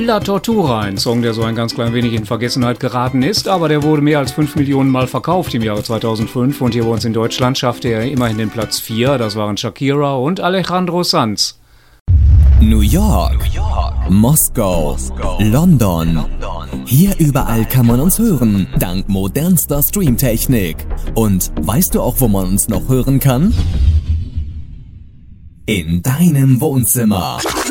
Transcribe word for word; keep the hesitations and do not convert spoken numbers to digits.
La Tortura, ein Song, der so ein ganz klein wenig in Vergessenheit geraten ist, aber der wurde mehr als fünf Millionen Mal verkauft im Jahre zweitausendfünf und hier bei uns in Deutschland schaffte er immerhin den Platz vier, das waren Shakira und Alejandro Sanz. New York, New York. Moskau, Moskau. London. London. Hier überall kann man uns hören, dank modernster Streamtechnik. Und weißt du auch, wo man uns noch hören kann? In deinem Wohnzimmer.